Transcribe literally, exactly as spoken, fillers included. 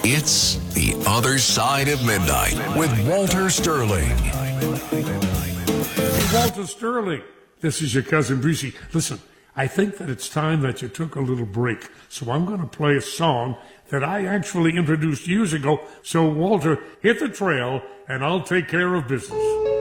It's The Other Side of Midnight with Walter Sterling. Hey, Walter Sterling, this is your cousin Brucey. Listen, I think that it's time that you took a little break, so I'm going to play a song that I actually introduced years ago. So, Walter, hit the trail, and I'll take care of business.